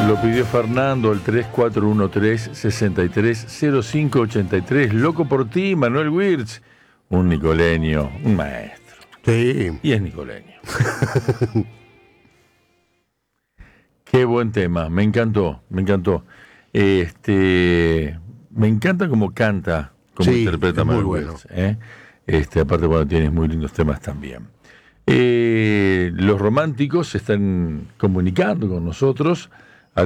Lo pidió Fernando al 3413-630583. Loco por ti, Manuel Wirtz. Un nicoleño, un maestro. Sí. Y es nicoleño. Qué buen tema, me encantó, me encantó. Me encanta cómo canta, cómo interpreta Manuel Wirtz. Aparte, bueno, tienes muy lindos temas también. Los románticos se están comunicando con nosotros al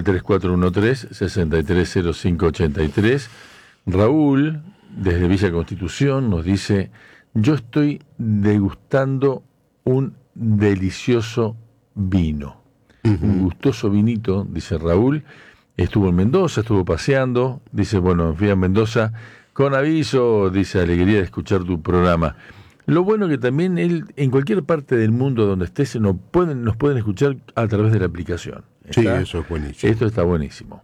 3413-630583. Raúl, desde Villa Constitución, nos dice: yo estoy degustando un delicioso vino. Un gustoso vinito, dice Raúl. Estuvo en Mendoza, estuvo paseando. Dice, bueno, fui a Mendoza con aviso, dice, alegría de escuchar tu programa. Lo bueno que también él, en cualquier parte del mundo donde estés, nos pueden escuchar a través de la aplicación. Sí, eso es buenísimo. Esto está buenísimo.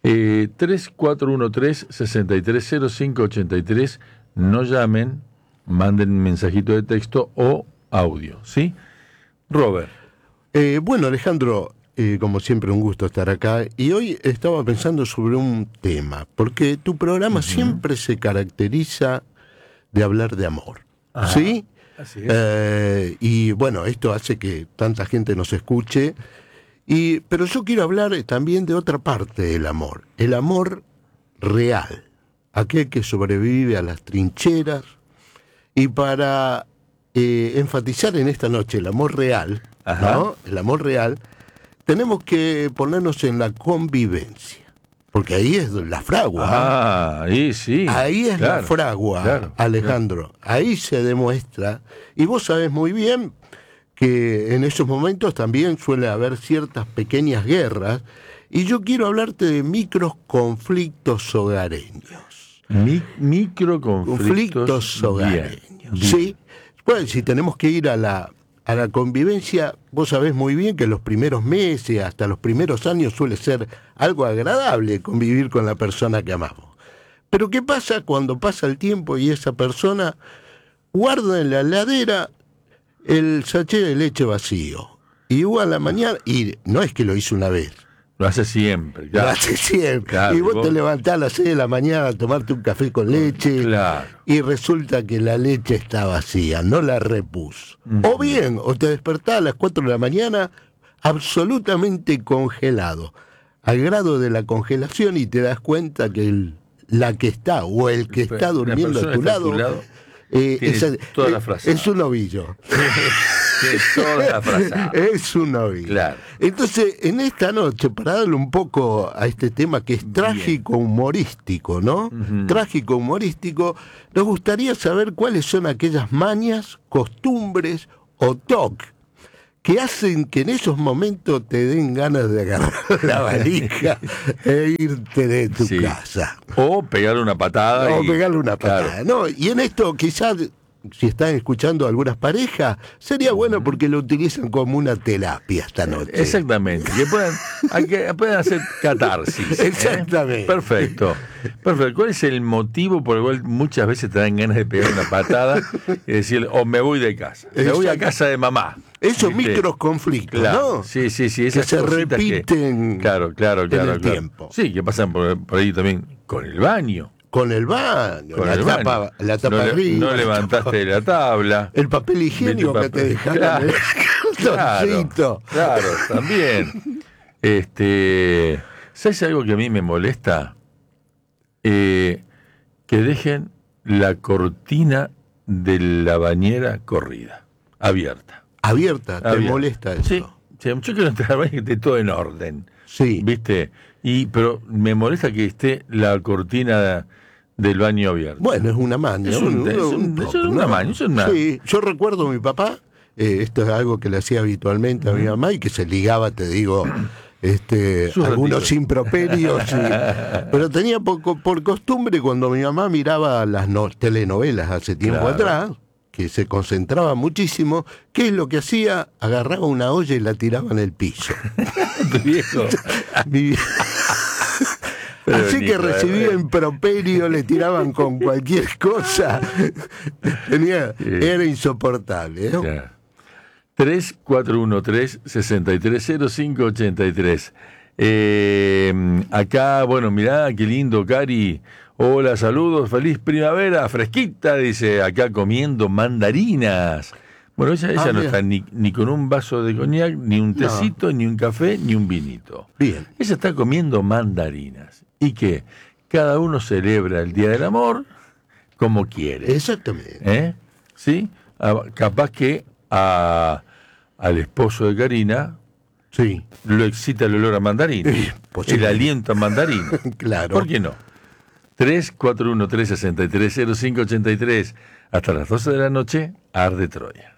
3413-630583. No llamen, manden un mensajito de texto o audio, ¿sí? Robert. Bueno, Alejandro, como siempre un gusto estar acá. Y hoy estaba pensando sobre un tema, porque tu programa siempre se caracteriza de hablar de amor. Ajá, ¿sí? Así es. Y bueno, esto hace que tanta gente nos escuche. Pero yo quiero hablar también de otra parte del amor. El amor real. Aquel que sobrevive a las trincheras. Y para enfatizar en esta noche el amor real, ¿no? El amor real, tenemos que ponernos en la convivencia. Porque ahí es la fragua. Ahí sí. Ahí es la fragua, Alejandro. Ahí se demuestra. Y vos sabés muy bien que en esos momentos también suele haber ciertas pequeñas guerras. Y yo quiero hablarte de microconflictos hogareños. Microconflictos hogareños. Bien. Sí. Pues si tenemos que ir a la convivencia, vos sabés muy bien que los primeros meses, hasta los primeros años, suele ser algo agradable convivir con la persona que amamos. Pero ¿qué pasa cuando pasa el tiempo y esa persona guarda en la heladera el sachet de leche vacío? Y a la mañana, y no es que lo hizo una vez. Lo hace siempre, claro. Lo hace siempre. Claro, y vos te levantás a las 6 de la mañana a tomarte un café con leche. Claro. Y resulta que la leche está vacía, no la repuso. O bien, o te despertás a las 4 de la mañana absolutamente congelado, al grado de la congelación, y te das cuenta que la que está o el que está durmiendo a tu lado toda la frase. Es un ovillo. Toda la frase. Es un ovillo. Claro. Entonces, en esta noche, para darle un poco a este tema que es trágico humorístico, ¿no? Trágico humorístico, nos gustaría saber cuáles son aquellas mañas, costumbres o toques que hacen que en esos momentos te den ganas de agarrar la valija e irte de tu casa. O pegarle una patada. Claro. No, y en esto quizás, si están escuchando algunas parejas, sería bueno porque lo utilizan como una terapia esta noche. Exactamente, que puedan hacer catarsis. Exactamente. Perfecto. ¿Cuál es el motivo por el cual muchas veces te dan ganas de pegar una patada y decir, me voy de casa? Me voy a casa de mamá. Esos microconflictos, claro, ¿no? Sí. Que se repiten claro, en el tiempo. Sí, que pasan por ahí también con el baño. Con el baño, la tapa arriba. No levantaste la tabla. El papel higiénico que te dejaron. Claro, también. ¿Sabes algo que a mí me molesta? Que dejen la cortina de la bañera corrida, abierta. ¿Te molesta eso? Sí, yo quiero entrar al baño y que esté todo en orden. Sí. ¿Viste? Pero me molesta que esté la cortina del baño abierta. Bueno, es una maña. Es una maña. Sí, yo recuerdo a mi papá, esto es algo que le hacía habitualmente a mi mamá y que se ligaba, te digo, algunos improperios. Pero tenía por costumbre, cuando mi mamá miraba las telenovelas hace tiempo atrás, que se concentraba muchísimo, ¿qué es lo que hacía? Agarraba una olla y la tiraba en el piso. Tu viejo. Así que recibía improperio, le tiraban con cualquier cosa. Era insoportable, ¿no? Claro. 3413-630583. Acá, bueno, mirá, qué lindo, Cari. Hola, saludos, feliz primavera, fresquita, dice, acá comiendo mandarinas. Bueno, ella no está ni con un vaso de coñac, ni un tecito, ni un café, ni un vinito. Bien. Ella está comiendo mandarinas. ¿Y qué? Cada uno celebra el Día del Amor como quiere. Exactamente. ¿Sí? Capaz que al esposo de Karina Sí. lo excita el olor a mandarina, el aliento a mandarina. Claro. ¿Por qué no? 341-363-0583. Hasta las 12 de la noche, Arde Troya.